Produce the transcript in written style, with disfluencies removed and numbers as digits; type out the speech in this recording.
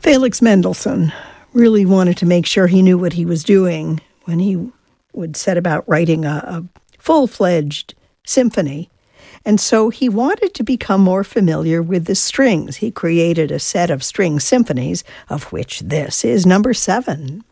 Felix Mendelssohn really wanted to make sure he knew what he was doing when he would set about writing a full-fledged symphony. And so he wanted to become more familiar with the strings. He created a set of string symphonies, of which this is number 7.